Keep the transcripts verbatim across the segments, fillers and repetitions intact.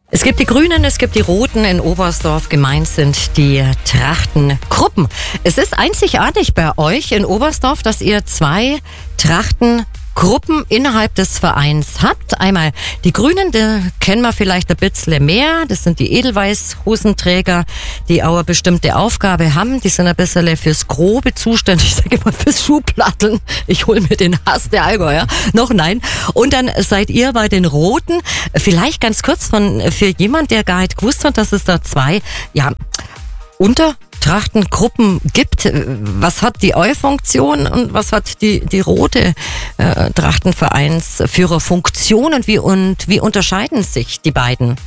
Es gibt die Grünen, es gibt die Roten. In Oberstdorf gemeint sind die Trachtengruppen. Es ist einzigartig bei euch in Oberstdorf, dass ihr zwei Trachtengruppen innerhalb des Vereins habt. Einmal die Grünen, da kennen wir vielleicht ein bisschen mehr. Das sind die Edelweiß-Hosenträger, die auch eine bestimmte Aufgabe haben. Die sind ein bisschen fürs Grobe zuständig, ich sage mal fürs Schuhplatteln. Ich hole mir den Hass der Allgäuer. Noch nein. Und dann seid ihr bei den Roten. Vielleicht ganz kurz von für jemand, der gar nicht gewusst hat, dass es da zwei, ja, Untertrachtengruppen gibt. Was hat die Eu-Funktion und was hat die, die rote äh, Trachtenvereinsführerfunktion und wie, und wie unterscheiden sich die beiden?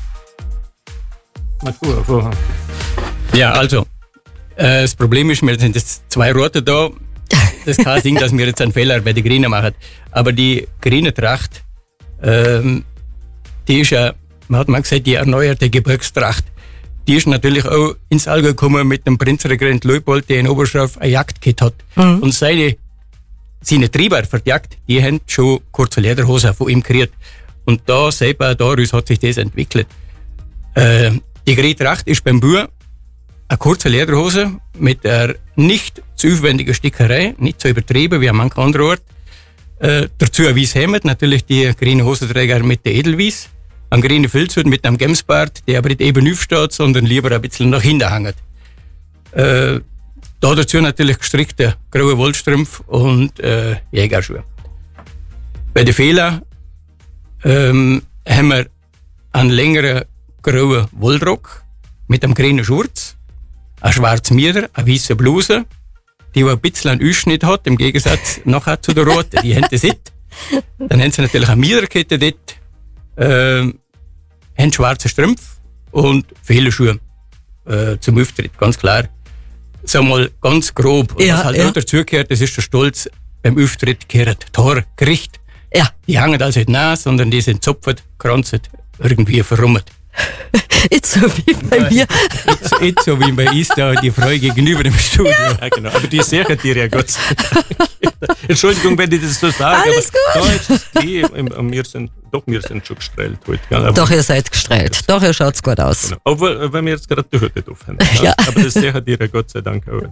Ja, also, äh, das Problem ist, wir sind jetzt zwei Rote da. Das kann sein, dass wir jetzt einen Fehler bei den Grünen machen. Aber die grüne Tracht, ähm, die ist ja, man hat mal gesagt, die erneuerte Gebirgstracht. Die ist natürlich auch ins Allgäu gekommen mit dem Prinzregent Leupold, der in Oberstdorf ein Jagdkit hat. Mhm. Und seine, seine Treiber für die Jagd, die haben schon kurze Lederhosen von ihm gekriegt. Und da selber, daraus hat sich das entwickelt. Äh, die grüne Tracht ist beim Bauer eine kurze Lederhose mit einer nicht zu aufwendigen Stickerei, nicht so übertrieben wie an manchen anderen Ort. Äh, dazu ein weißes Hemd, natürlich die grüne Hosenträger mit der Edelweiß. Ein grüner Filzhut mit einem Gemsbart, der aber nicht eben aufsteht, sondern lieber ein bisschen nach hinten hängt. Äh, da dazu natürlich gestrickte graue Wollstrümpfe und äh, Jägerschuhe. Bei den Fehlern ähm, haben wir einen längeren grauen Wollrock mit einem grünen Schurz, ein schwarzes Mieder, eine weiße Bluse, die ein bisschen einen Ausschnitt hat, im Gegensatz nachher zu der roten. Die haben das nicht. Dann haben sie natürlich eine Miederkette dort, äh, haben schwarze Strümpfe und viele Schuhe äh, zum Auftritt, ganz klar. Sag mal ganz grob. Ja, was halt ja. auch dazugehört, das ist der Stolz, beim Auftritt gehört Tor, Gericht. Ja. Die hängen also nicht nach, sondern die sind zupft, kranzet, irgendwie verrummert. Jetzt so wie bei mir. Jetzt, jetzt so wie bei uns da die Frau gegenüber dem Studio. Ja, genau. Aber die sichern dir ja Gott sei Dank. Entschuldigung, wenn ich das so sage. Alles aber gut. Da ist es die, wir sind, doch, wir sind schon gestrahlt heute. Gell? Aber Doch, ihr seid gestrahlt. Doch, ihr schaut's gut aus. Genau. Obwohl, wenn wir jetzt gerade die Hütte drauf haben. Ja. Aber das sichert dir ja Gott sei Dank auch.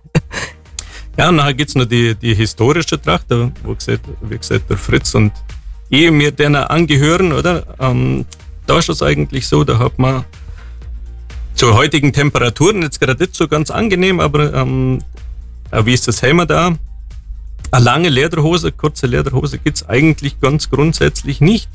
Ja, und nachher gibt es noch die, die historische Tracht, wo gesagt, wie gesagt, der Fritz und ich mir denen angehören, oder? Ähm, da ist es eigentlich so, da hat man zu heutigen Temperaturen, jetzt gerade nicht so ganz angenehm, aber ähm, wie ist das Hemd da? Eine lange Lederhose, kurze Lederhose gibt es eigentlich ganz grundsätzlich nicht.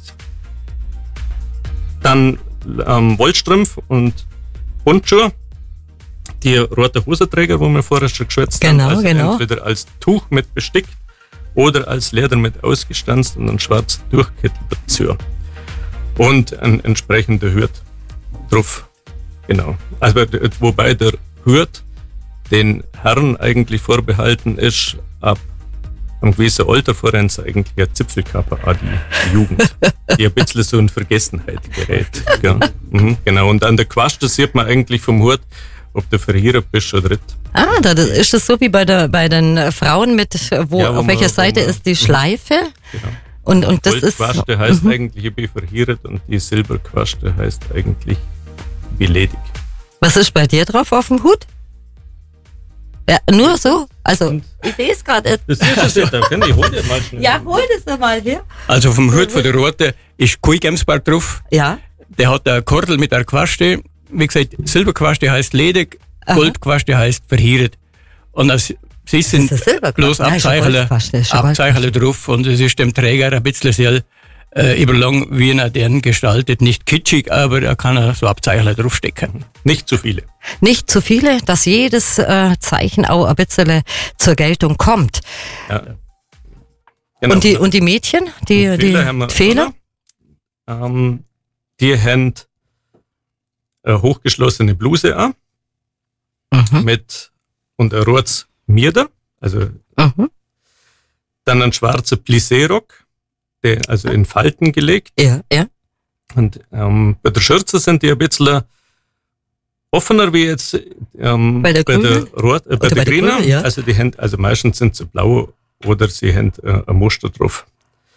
Dann ähm, Wollstrumpf und Handschuhe, die rote Hosenträger, wo wir vorher schon geschwätzt Genau, haben, also genau. entweder als Tuch mit bestickt oder als Leder mit ausgestanzt und einen schwarzen Durchkittel dazu. Und ein entsprechender Hut drauf. Genau. Also, wobei der Hut den Herren eigentlich vorbehalten ist, ab einem gewissen Alter voran eigentlich eine Zipfelkappe an die Jugend, die ein bisschen so in Vergessenheit gerät. Ja. Mhm, genau. Und an der Quaste sieht man eigentlich vom Hut, ob du verheiratet bist oder nicht. Ah, da das, ist das so wie bei, der, bei den Frauen mit, wo, Ja, wo auf welcher man- Seite wo man- ist die Schleife? Genau. Und, und das ist. Goldquaste heißt eigentlich, ich bin verheiratet und die Silberquaste heißt eigentlich, ich bin ledig. Was ist bei dir drauf auf dem Hut? Ja, nur so? Also, ich sehe es gerade. Das ist es jetzt, da kann ich hol dir mal schnell. Ja, hol das doch mal her. Also vom Hut von der Rote ist kein Gemsbart drauf. Ja. Der hat eine Kordel mit einer Quaste. Wie gesagt, Silberquaste heißt ledig, Aha. Goldquaste heißt verheiratet. Und das, sie sind Das ist eine Silberquaste. bloß Nein, ist eine Abzeichen, Goldquaste, ist eine Abzeichen drauf und es ist dem Träger ein bisschen sehr äh, überlang, wie er den gestaltet. Nicht kitschig, aber da kann er so Abzeichen draufstecken. Nicht zu viele. Nicht zu viele, dass jedes äh, Zeichen auch ein bisschen zur Geltung kommt. Ja. Genau. Und, die, und die Mädchen, die, Und die Fehler haben wir, Fehler? oder? Ähm, die haben eine hochgeschlossene Bluse an, Mhm. mit und ein rotes Mieder, also Mhm. dann ein schwarzer Plissé-Rock, der also in Falten gelegt. Ja, ja. Und ähm, bei der Schürze sind die ein bisschen offener wie jetzt ähm, Bei der Grünen? Rot, äh, bei Oder der bei der Grünen. Grünen, ja. Also die haben, also meistens sind sie blau oder sie haben äh, ein Muster drauf.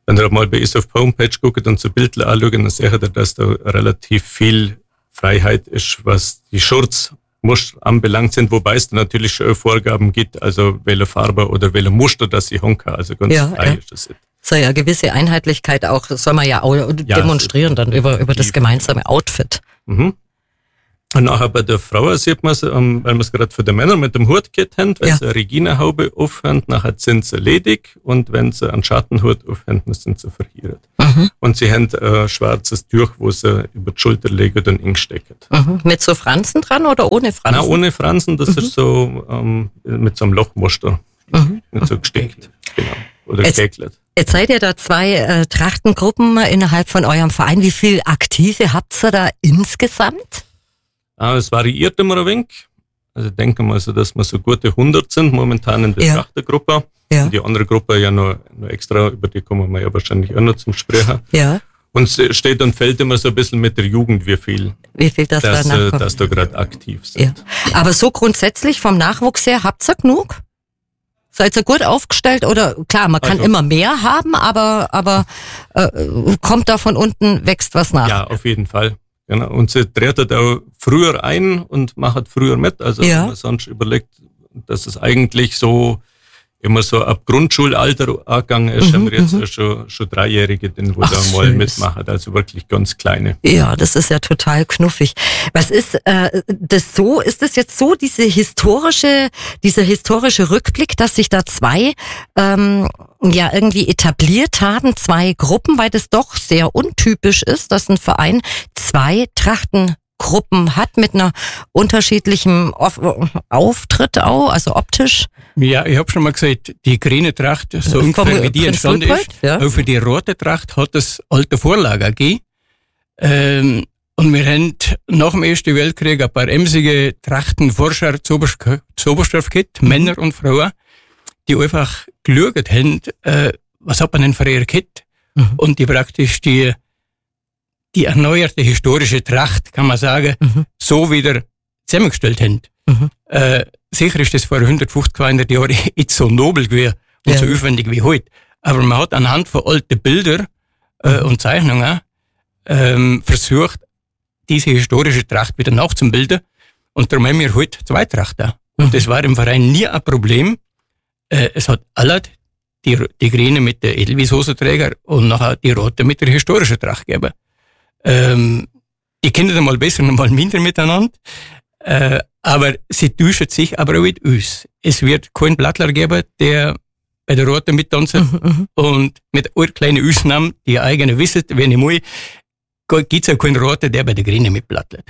Wenn ihr mal bei uns auf die Homepage guckt und so Bildler anschaut, dann seht ihr, dass da relativ viel Freiheit ist, was die Schurzmuster anbelangt sind, wobei es da natürlich schon Vorgaben gibt, also welche Farbe oder welche Muster, dass sie honka, also ganz ja, frei ja. ist das nicht. So ja, gewisse Einheitlichkeit auch, soll man ja auch Ja, demonstrieren dann über, über das gemeinsame Outfit. Mhm. Und nachher bei der Frau sieht man es, ähm, weil wir es gerade für die Männer mit dem Hut geht haben, wenn Ja. sie eine Regina-Haube aufhören, nachher sind sie ledig und wenn sie einen Schattenhut aufhören, dann sind sie verhiert. Mhm. Und sie haben ein schwarzes Tuch, wo sie über die Schulter legen und einstecken. Mhm. Mit so Franzen dran oder ohne Franzen? Nein, ohne Fransen, das Mhm. ist so ähm, mit so einem Lochmuster, Mhm. mit so gestickt, genau, oder Jetzt- gekeckelt. Jetzt seid ihr da zwei äh, Trachtengruppen innerhalb von eurem Verein. Wie viel Aktive habt ihr da insgesamt? Ah, es variiert immer ein wenig. Also ich denke mal so, dass wir so gute hundert sind momentan in der Ja. Trachtergruppe. Ja. Und die andere Gruppe ja noch, noch extra, über die kommen wir ja wahrscheinlich auch noch zum Sprechen. Ja. Und es steht und fällt immer so ein bisschen mit der Jugend, wie viel, Wie viel das dass, da äh, nachkommt? dass da gerade aktiv Ja. sind. Aber so grundsätzlich vom Nachwuchs her, habt ihr genug? Seid ihr gut aufgestellt oder klar, man kann Also- immer mehr haben, aber aber äh, kommt da von unten, wächst was nach. Ja, auf jeden Fall. Genau. Und sie tretet auch früher ein und macht früher mit. Also Ja. wenn man sonst überlegt, dass es eigentlich so immer so ab Grundschulalter angegangen ist, Mhm, haben wir jetzt mhm. schon, schon Dreijährige, die wo Ach, da mal süß. mitmachen. Also wirklich ganz kleine. Ja, das ist ja total knuffig. Was ist äh, das so? Ist das jetzt so diese historische, dieser historische Rückblick, dass sich da zwei ähm, ja irgendwie etabliert haben, zwei Gruppen, weil das doch sehr untypisch ist, dass ein Verein zwei Trachtengruppen hat mit einer unterschiedlichen Auf Auftritt auch, also optisch. Ja, ich habe schon mal gesagt, die grüne Tracht, so Vom ungefähr wie die Prinz entstanden Luitpold, ist, ja. auch für die rote Tracht hat es alte Vorlager gegeben. Ähm, und wir haben nach dem Ersten Weltkrieg ein paar emsige Trachtenforscher zu Oberstdorf gehabt, Männer und Frauen, die einfach geschaut haben, äh, was hat man denn für ihre Kit? Mhm. Und die praktisch die, die erneuerte historische Tracht, kann man sagen, Mhm. so wieder zusammengestellt haben. Mhm. Äh, sicher ist das vor hundertfünfzig, zweihundert Jahren nicht so nobel gewesen und Ja. so aufwendig wie heute. Aber man hat anhand von alten Bildern äh, und Zeichnungen ähm, versucht, diese historische Tracht wieder nachzubilden. Und darum haben wir heute zwei Trachten. Und das war im Verein nie ein Problem. Äh, es hat alle die, die grüne mit der Edelweiss-Hosenträger und nachher die rote mit der historischen Tracht gegeben. Ähm, die kennen dann mal besser und mal minder miteinander. Äh, aber sie täuschen sich aber auch mit uns. Es wird keinen Blattler geben, der bei der Roten mittanzt. Mhm. Und mit einer kleinen Ausnahme, die ihr eigene wisst, wenn ich mal, gibt es auch keinen Roten, der bei der Grünen mitblattelt.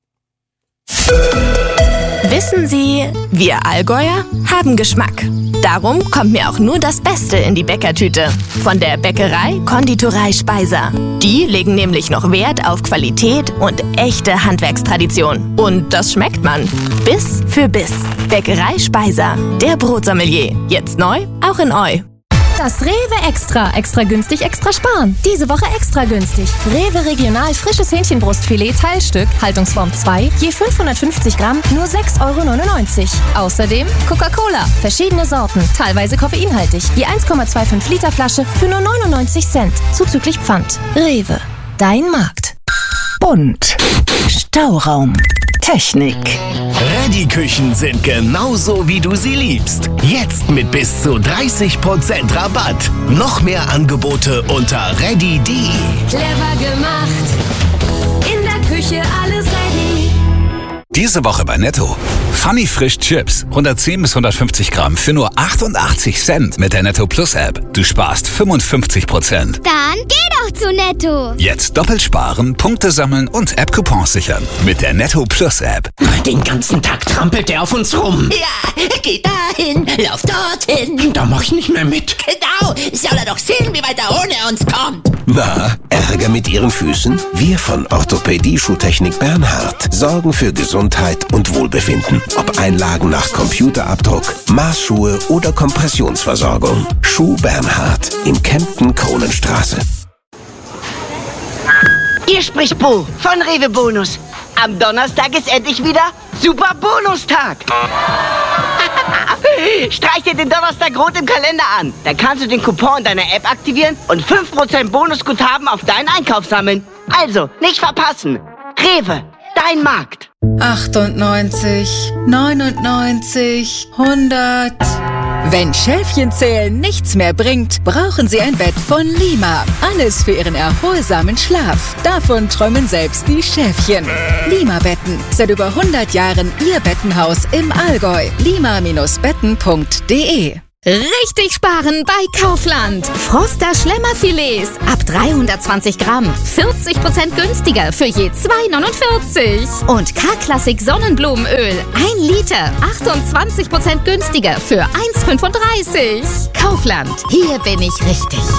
Wissen Sie, wir Allgäuer haben Geschmack. Darum kommt mir auch nur das Beste in die Bäckertüte. Von der Bäckerei Konditorei Speiser. Die legen nämlich noch Wert auf Qualität und echte Handwerkstradition. Und das schmeckt man. Biss für Biss. Bäckerei Speiser. Der Brotsommelier. Jetzt neu, auch in Eu. Das Rewe Extra. Extra günstig, extra sparen. Diese Woche extra günstig. Rewe Regional frisches Hähnchenbrustfilet Teilstück, Haltungsform zwei, je fünfhundertfünfzig Gramm, nur sechs Euro neunundneunzig. Außerdem Coca-Cola, verschiedene Sorten, teilweise koffeinhaltig. Je eins Komma fünfundzwanzig Liter Flasche für nur neunundneunzig Cent, zuzüglich Pfand. Rewe, dein Markt. Bunt. Stauraum. Technik. Ready-Küchen sind genauso, wie du sie liebst. Jetzt mit bis zu dreißig Prozent Rabatt. Noch mehr Angebote unter ready punkt de. Clever gemacht. In der Küche alles ready. Diese Woche bei Netto. Funny Frisch Chips. hundertzehn bis hundertfünfzig Gramm für nur achtundachtzig Cent mit der Netto Plus App. Du sparst fünfundfünfzig Prozent. Dann geh doch zu Netto. Jetzt doppelt sparen, Punkte sammeln und App-Coupons sichern. Mit der Netto Plus App. Den ganzen Tag trampelt der auf uns rum. Ja, geh dahin, lauf dorthin. Da mach ich nicht mehr mit. Genau, soll er doch sehen, wie weit er ohne uns kommt. Na, Ärger mit Ihren Füßen? Wir von Orthopädie Schuhtechnik Bernhard sorgen für Gesundheit und Wohlbefinden. Ob Einlagen nach Computerabdruck, Maßschuhe oder Kompressionsversorgung. Schuh Bernhard in Kempten-Kronenstraße. Hier spricht Bo von Rewe Bonus. Am Donnerstag ist endlich wieder Super Bonustag. Streich dir den Donnerstag rot im Kalender an. Da kannst du den Coupon deiner App aktivieren und fünf Prozent Bonusguthaben auf deinen Einkauf sammeln. Also, nicht verpassen. Rewe, dein Markt. achtundneunzig, neunundneunzig, hundert. Wenn Schäfchenzählen nichts mehr bringt, brauchen Sie ein Bett von Lima. Alles für Ihren erholsamen Schlaf. Davon träumen selbst die Schäfchen. Lima-Betten. Seit über hundert Jahren Ihr Bettenhaus im Allgäu. lima Bindestrich betten Punkt de. Richtig sparen bei Kaufland. Froster Schlemmerfilets ab dreihundertzwanzig Gramm. vierzig Prozent günstiger für je zwei neunundvierzig. Und K-Klassik Sonnenblumenöl. ein Liter. achtundzwanzig Prozent günstiger für eins fünfunddreißig. Kaufland. Hier bin ich richtig.